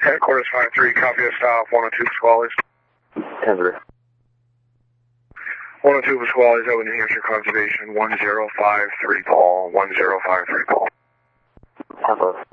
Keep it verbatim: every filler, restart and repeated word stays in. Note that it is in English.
Headquarters five three, copy of stop, one oh two Pasquale's. ten three. one oh two Pasquale's, over New Hampshire Conservation, one zero five three Paul, one zero five three Paul. ten four.